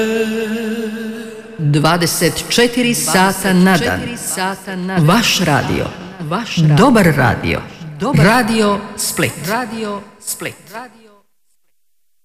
24 sata na dan. Vaš radio. Dobar radio. Radio Split.